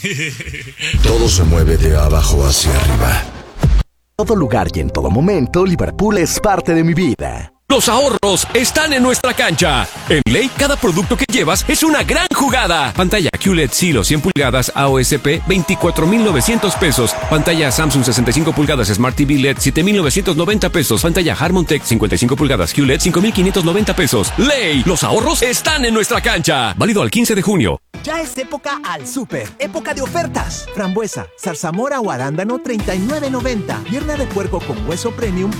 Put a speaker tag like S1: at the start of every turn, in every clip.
S1: Todo se mueve de abajo hacia arriba.
S2: En todo lugar y en todo momento, Liverpool es parte de mi vida.
S3: Los ahorros están en nuestra cancha. En Ley, cada producto que llevas es una gran jugada. Pantalla QLED Silo 100 pulgadas AOSP, 24,900 pesos. Pantalla Samsung 65 pulgadas Smart TV LED, 7,990 pesos. Pantalla Harmon Tech 55 pulgadas QLED, 5,590 pesos. Ley, los ahorros están en nuestra cancha. Válido al 15 de junio.
S4: Ya es época al súper, época de ofertas. Frambuesa, zarzamora o arándano, 39.90. Pierna de puerco con hueso premium,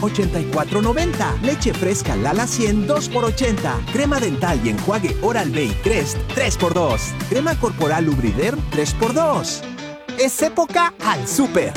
S4: 84.90. Leche fresca Lala 100, 2 por 80. Crema dental y enjuague Oral-B y Crest, 3 por 2. Crema corporal Lubriderm, 3 por 2. Es época al súper.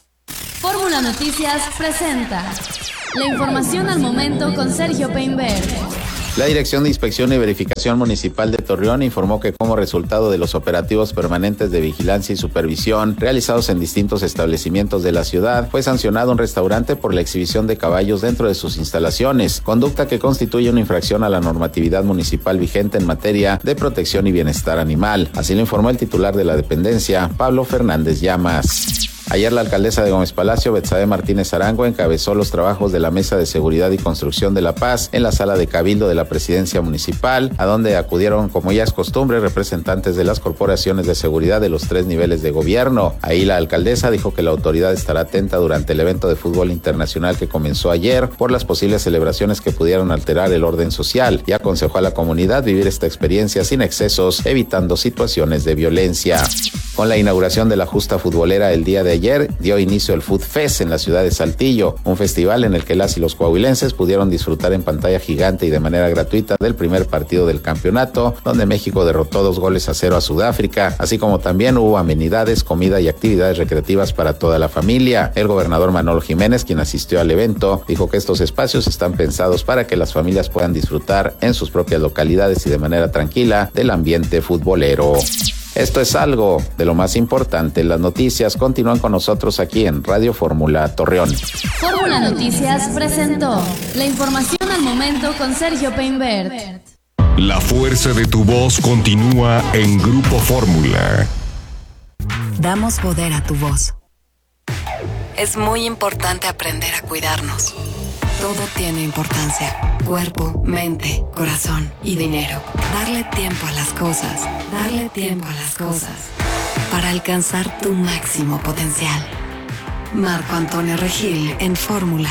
S5: Fórmula Noticias presenta la información al momento con Sergio Peinberg.
S6: La Dirección de Inspección y Verificación Municipal de Torreón informó que como resultado de los operativos permanentes de vigilancia y supervisión realizados en distintos establecimientos de la ciudad, fue sancionado un restaurante por la exhibición de caballos dentro de sus instalaciones, conducta que constituye una infracción a la normatividad municipal vigente en materia de protección y bienestar animal. Así lo informó el titular de la dependencia, Pablo Fernández Llamas. Ayer la alcaldesa de Gómez Palacio, Betsabe Martínez Arango, encabezó los trabajos de la Mesa de Seguridad y Construcción de la Paz en la sala de Cabildo de la Presidencia Municipal, a donde acudieron, como ya es costumbre, representantes de las corporaciones de seguridad de los 3 niveles de gobierno. Ahí la alcaldesa dijo que la autoridad estará atenta durante el evento de fútbol internacional que comenzó ayer por las posibles celebraciones que pudieran alterar el orden social y aconsejó a la comunidad vivir esta experiencia sin excesos, evitando situaciones de violencia. Con la inauguración de la justa futbolera el día de ayer, dio inicio el Food Fest en la ciudad de Saltillo, un festival en el que las y los coahuilenses pudieron disfrutar en pantalla gigante y de manera gratuita del primer partido del campeonato, donde México derrotó 2-0 a Sudáfrica, así como también hubo amenidades, comida y actividades recreativas para toda la familia. El gobernador Manolo Jiménez, quien asistió al evento, dijo que estos espacios están pensados para que las familias puedan disfrutar en sus propias localidades y de manera tranquila del ambiente futbolero. Esto es algo de lo más importante. Las noticias continúan con nosotros aquí en Radio Fórmula Torreón.
S5: Fórmula Noticias presentó la información al momento con Sergio Peinberg.
S7: La fuerza de tu voz continúa en Grupo Fórmula.
S8: Damos poder a tu voz. Es muy importante aprender a cuidarnos. Todo tiene importancia. Cuerpo, mente, corazón y dinero. Darle tiempo a las cosas. Darle tiempo a las cosas. Para alcanzar tu máximo potencial. Marco Antonio Regil en Fórmula.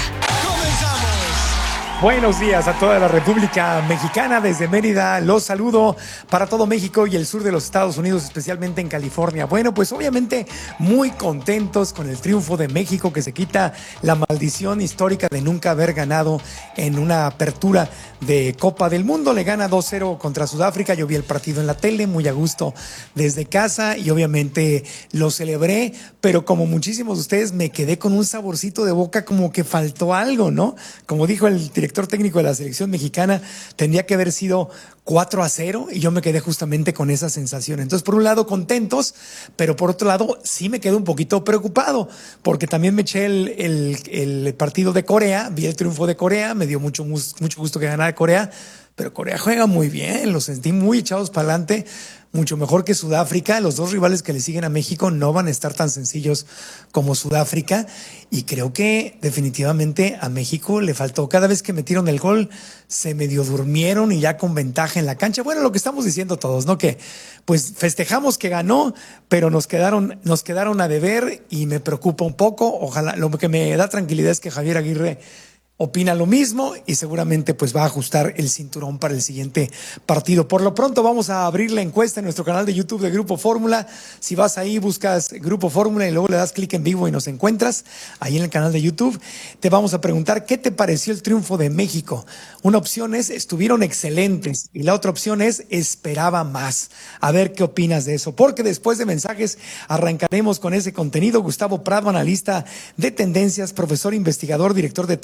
S9: Buenos días a toda la República Mexicana. Desde Mérida los saludo para todo México y el sur de los Estados Unidos, especialmente en California. Bueno, pues obviamente muy contentos con el triunfo de México, que se quita la maldición histórica de nunca haber ganado en una apertura de Copa del Mundo. Le gana 2-0 contra Sudáfrica. Yo vi el partido en la tele muy a gusto desde casa y obviamente lo celebré, pero como muchísimos de ustedes me quedé con un saborcito de boca, como que faltó algo, ¿no? Como dijo el director técnico de la selección mexicana, tendría que haber sido 4-0 y yo me quedé justamente con esa sensación. Entonces, por un lado, contentos, pero por otro lado, sí me quedé un poquito preocupado, porque también me eché el partido de Corea, vi el triunfo de Corea, me dio mucho gusto que ganara Corea, pero Corea juega muy bien, los sentí muy echados para adelante, mucho mejor que Sudáfrica. Los dos rivales que le siguen a México no van a estar tan sencillos como Sudáfrica, y creo que definitivamente a México le faltó. Cada vez que metieron el gol se medio durmieron y ya con ventaja en la cancha. Bueno, lo que estamos diciendo todos, ¿no? Que pues festejamos que ganó, pero nos quedaron a deber y me preocupa un poco. Ojalá, lo que me da tranquilidad es que Javier Aguirre opina lo mismo y seguramente pues va a ajustar el cinturón para el siguiente partido. Por lo pronto vamos a abrir la encuesta en nuestro canal de YouTube de Grupo Fórmula. Si vas ahí, buscas Grupo Fórmula y luego le das clic en vivo y nos encuentras ahí en el canal de YouTube. Te vamos a preguntar qué te pareció el triunfo de México. Una opción es estuvieron excelentes y la otra opción es esperaba más. A ver qué opinas de eso, porque después de mensajes arrancaremos con ese contenido. Gustavo Prado, analista de tendencias, profesor investigador, director de Trendo México,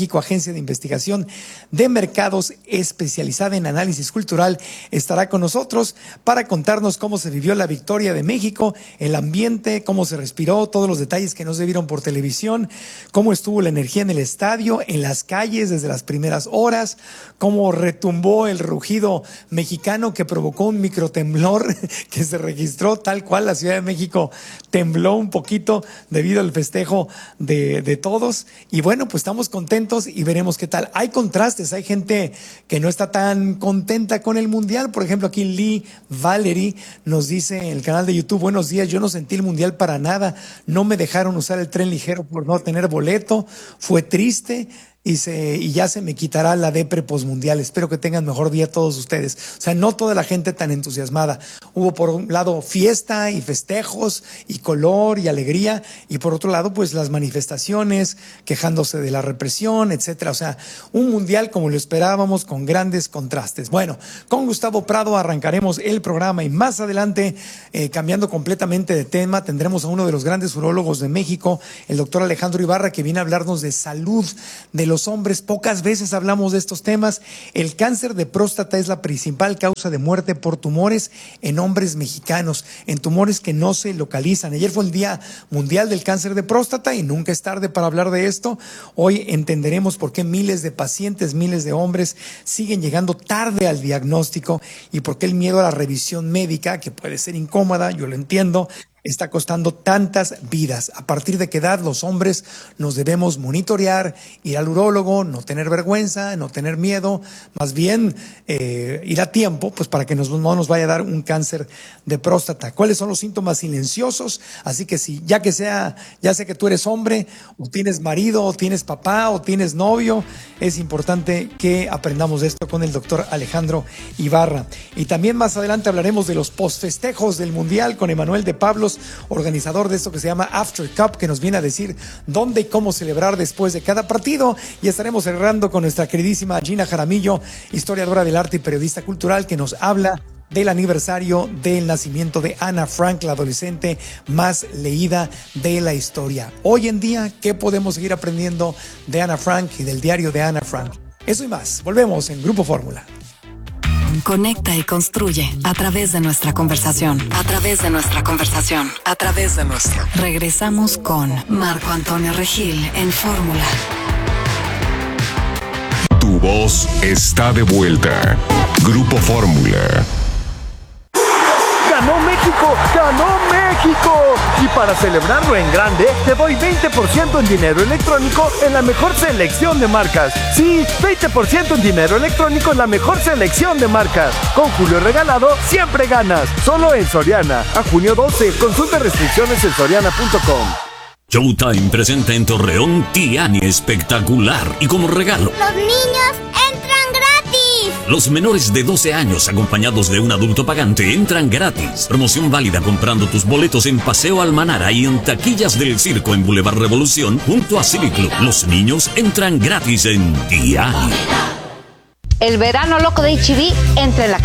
S9: México, agencia de investigación de mercados especializada en análisis cultural, estará con nosotros para contarnos cómo se vivió la victoria de México, el ambiente, cómo se respiró, todos los detalles que no se vieron por televisión, cómo estuvo la energía en el estadio, en las calles desde las primeras horas, cómo retumbó el rugido mexicano que provocó un microtemblor que se registró tal cual. La Ciudad de México tembló un poquito debido al festejo de todos. Y bueno, pues estamos contentos y veremos qué tal. Hay contrastes, hay gente que no está tan contenta con el Mundial. Por ejemplo, aquí Lee Valerie nos dice en el canal de YouTube: buenos días, yo no sentí el Mundial para nada, no me dejaron usar el tren ligero por no tener boleto, fue triste. Y ya se me quitará la depre posmundial. Espero que tengan mejor día todos ustedes. O sea, no toda la gente tan entusiasmada. Hubo por un lado fiesta y festejos y color y alegría, y por otro lado pues las manifestaciones quejándose de la represión, etcétera. O sea, un mundial como lo esperábamos, con grandes contrastes. Bueno, con Gustavo Prado arrancaremos el programa y más adelante, cambiando completamente de tema, tendremos a uno de los grandes urólogos de México, el doctor Alejandro Ibarra, que viene a hablarnos de salud de los hombres. Pocas veces hablamos de estos temas. El cáncer de próstata es la principal causa de muerte por tumores en hombres mexicanos, en tumores que no se localizan. Ayer fue el Día Mundial del Cáncer de Próstata y nunca es tarde para hablar de esto. Hoy entenderemos por qué miles de pacientes, miles de hombres siguen llegando tarde al diagnóstico y por qué el miedo a la revisión médica, que puede ser incómoda, yo lo entiendo, está costando tantas vidas. ¿A partir de qué edad los hombres nos debemos monitorear, ir al urólogo, no tener vergüenza, no tener miedo, más bien ir a tiempo, pues para que no nos vaya a dar un cáncer de próstata? ¿Cuáles son los síntomas silenciosos? Así que si ya sé que tú eres hombre, o tienes marido, o tienes papá, o tienes novio, es importante que aprendamos esto con el doctor Alejandro Ibarra. Y también más adelante hablaremos de los postfestejos del Mundial con Emanuel de Pablos, organizador de esto que se llama After Cup, que nos viene a decir dónde y cómo celebrar después de cada partido. Y estaremos cerrando con nuestra queridísima Gina Jaramillo, historiadora del arte y periodista cultural, que nos habla del aniversario del nacimiento de Ana Frank, la adolescente más leída de la historia. Hoy en día, ¿qué podemos seguir aprendiendo de Ana Frank y del diario de Ana Frank? Eso y más. Volvemos en Grupo Fórmula.
S8: Conecta y construye a través de nuestra conversación. Regresamos con Marco Antonio Regil en Fórmula.
S7: Tu voz está de vuelta. Grupo Fórmula.
S10: ¡Ganó México! ¡Ganó México! Y para celebrarlo en grande, te doy 20% en dinero electrónico en la mejor selección de marcas. Sí, 20% en dinero electrónico en la mejor selección de marcas. Con Julio Regalado, siempre ganas. Solo en Soriana. A junio 12, consulta restricciones en soriana.com.
S11: Showtime presenta en Torreón Tiani Espectacular. Y como regalo,
S12: ¡los niños entran gratis!
S11: Los menores de 12 años acompañados de un adulto pagante entran gratis. Promoción válida comprando tus boletos en Paseo Almanara y en taquillas del circo en Boulevard Revolución junto a Civi-Club. Los niños entran gratis en Tiani.
S13: El verano loco de HB entra en la